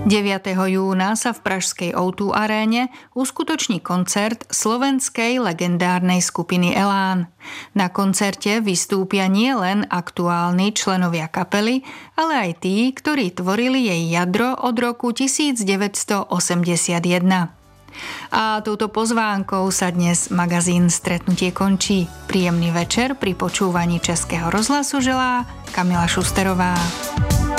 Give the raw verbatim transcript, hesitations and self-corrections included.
deviateho júna sa v pražskej ó dva aréne uskutoční koncert slovenskej legendárnej skupiny Elán. Na koncerte vystúpia nielen aktuálni členovia kapely, ale aj tí, ktorí tvorili jej jadro od roku devätnásťstoosemdesiatjeden. A touto pozvánkou sa dnes magazín Stretnutie končí. Príjemný večer pri počúvaní Českého rozhlasu želá Kamila Šusterová.